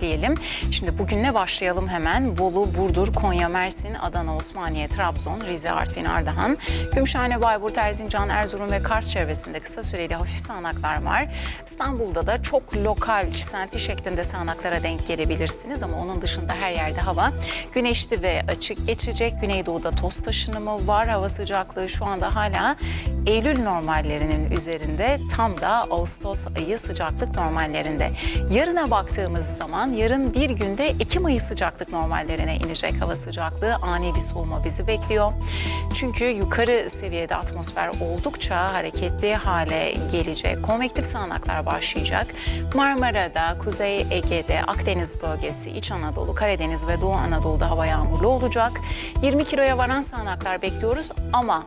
ekleyelim. Şimdi bugünle başlayalım hemen. Bolu, Burdur, Konya, Mersin, Adana, Osmaniye, Trabzon, Rize, Artvin, Ardahan, Gümüşhane, Bayburt, Erzincan, Erzurum ve Kars çevresinde kısa süreli hafif sağanaklar var. İstanbul'da da çok lokal, çiselti şeklinde sağanaklara denk gelebilirsiniz ama onun dışında her yerde hava güneşli ve açık geçecek. Güneydoğu'da toz taşınımı var. Hava sıcaklığı şu anda hala Eylül normallerinin üzerinde, tam da Ağustos ayı sıcaklık normallerinde. Yarına baktığımız zaman yarın bir günde Ekim ayı sıcaklık normallerine inecek hava sıcaklığı. Ani bir soğuma bizi bekliyor. Çünkü yukarı seviyede atmosfer oldukça hareketli hale gelecek. Konvektif sağanaklar başlayacak. Marmara'da, Kuzey Ege'de, Akdeniz bölgesi, İç Anadolu, Karadeniz ve Doğu Anadolu'da hava yağmurlu olacak. 20 kiloya varan sağanaklar bekliyoruz ama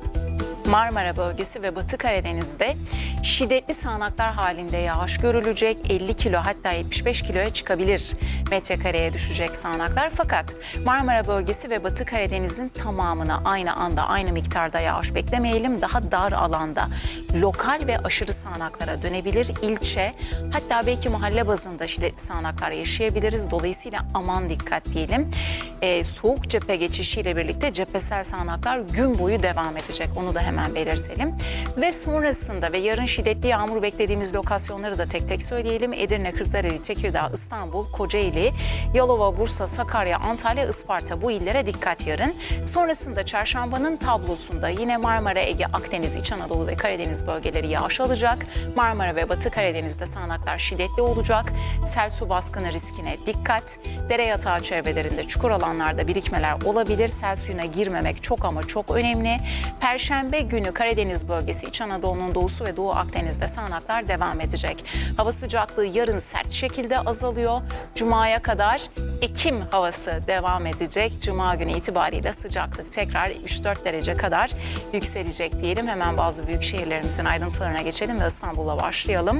Marmara bölgesi ve Batı Karadeniz'de şiddetli sağanaklar halinde yağış görülecek. 50 kilo hatta 75 kiloya çıkabilir metrekareye düşecek sağanaklar. Fakat Marmara bölgesi ve Batı Karadeniz'in tamamına aynı anda aynı miktarda yağış beklemeyelim. Daha dar alanda lokal ve aşırı sağanaklara dönebilir. İlçe hatta belki mahalle bazında şiddetli sağanaklar yaşayabiliriz. Dolayısıyla aman dikkat diyelim. Soğuk cephe geçişiyle birlikte cephesel sağanaklar gün boyu devam edecek. Onu da hemen belirtelim. Ve sonrasında ve yarın şiddetli yağmur beklediğimiz lokasyonları da tek tek söyleyelim. Edirne, Kırklareli, Tekirdağ, İstanbul, Kocaeli, Yalova, Bursa, Sakarya, Antalya, Isparta, bu illere dikkat yarın. Sonrasında çarşambanın tablosunda yine Marmara, Ege, Akdeniz, İç Anadolu ve Karadeniz bölgeleri yağış alacak. Marmara ve Batı Karadeniz'de sağanaklar şiddetli olacak. Sel su baskını riskine dikkat. Dere yatağı çevrelerinde, çukur alanlarda birikmeler olabilir. Sel suyuna girmemek çok ama çok önemli. Perşembe günü Karadeniz bölgesi, İç Anadolu'nun doğusu ve Doğu Akdeniz'de sağanaklar devam edecek. Hava sıcaklığı yarın sert şekilde azalıyor. Cuma'ya kadar Ekim havası devam edecek. Cuma günü itibariyle sıcaklık tekrar 3-4 derece kadar yükselecek diyelim. Hemen bazı büyük şehirlerimizin ayrıntılarına geçelim ve İstanbul'a başlayalım.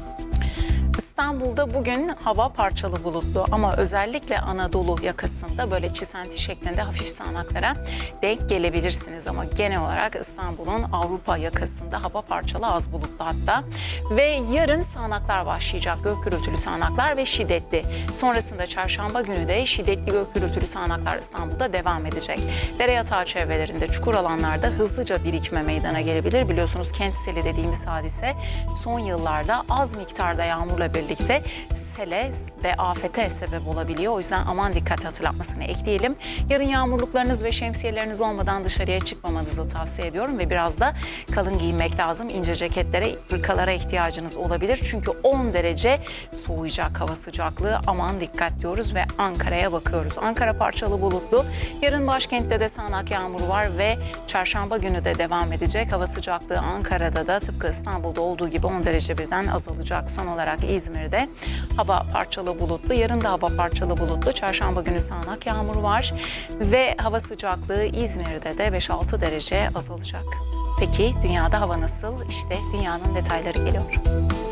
İstanbul'da bugün hava parçalı bulutlu ama özellikle Anadolu yakasında böyle çisenti şeklinde hafif sağanaklara denk gelebilirsiniz. Ama genel olarak İstanbul'un Avrupa yakasında hava parçalı, az bulutlu hatta. Ve yarın sağanaklar başlayacak. Gök gürültülü sağanaklar ve şiddetli. Sonrasında çarşamba günü de şiddetli gök gürültülü sağanaklar İstanbul'da devam edecek. Dere yatağı çevrelerinde, çukur alanlarda hızlıca birikme meydana gelebilir. Biliyorsunuz kent seli dediğimiz hadise son yıllarda az miktarda yağmurla birlikte sele ve afete sebep olabiliyor. O yüzden aman dikkat hatırlatmasını ekleyelim. Yarın yağmurluklarınız ve şemsiyeleriniz olmadan dışarıya çıkmamanızı tavsiye ediyorum ve biraz da kalın giyinmek lazım. İnce ceketlere, hırkalara ihtiyacınız olabilir. Çünkü 10 derece soğuyacak hava sıcaklığı. Aman dikkat diyoruz ve Ankara'ya bakıyoruz. Ankara parçalı bulutlu. Yarın başkentte de sağanak yağmur var ve çarşamba günü de devam edecek. Hava sıcaklığı Ankara'da da tıpkı İstanbul'da olduğu gibi 10 derece birden azalacak. Son olarak İzmir'de hava parçalı bulutlu. Yarın da hava parçalı bulutlu. Çarşamba günü sağanak yağmur var ve hava sıcaklığı İzmir'de de 5-6 derece azalacak. Peki dünyada hava nasıl? İşte dünyanın detayları geliyor.